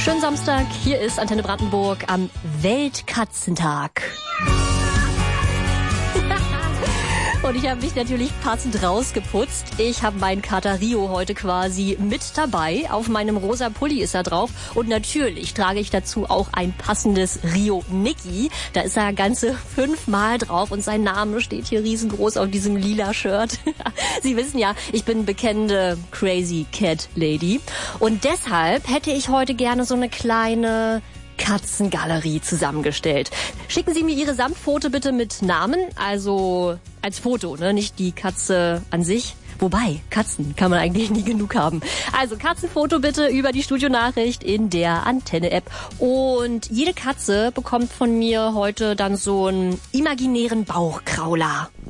Schönen Samstag, hier ist Antenne Brandenburg am Weltkatzentag. Und ich habe mich natürlich passend rausgeputzt. Ich habe meinen Kater Rio heute quasi mit dabei. Auf meinem rosa Pulli ist er drauf. Und natürlich trage ich dazu auch ein passendes Rio Niki. Da ist er ganze 5-mal drauf und sein Name steht hier riesengroß auf diesem lila Shirt. Sie wissen ja, ich bin bekennende Crazy Cat Lady. Und deshalb hätte ich heute gerne so eine kleine Katzengalerie zusammengestellt. Schicken Sie mir Ihre Samtfoto bitte mit Namen, also als Foto, ne, nicht die Katze an sich. Wobei, Katzen kann man eigentlich nie genug haben. Also Katzenfoto bitte über die Studionachricht in der Antenne-App. Und jede Katze bekommt von mir heute dann so einen imaginären Bauchkrauler.